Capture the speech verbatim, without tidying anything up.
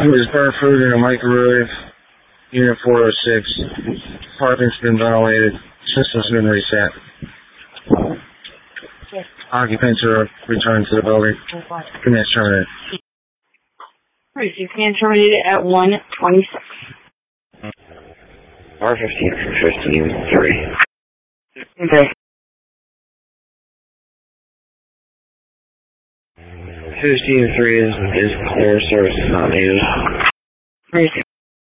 Food is burnt food in a microwave. Unit four oh six. Parking's been ventilated. System's been reset. Occupants are returned to the building. Command terminated. Alright, so you can terminate it at one twenty-six. R fifteen fifteen three. Okay. Fifteen three is is clear. Service is not needed. Right.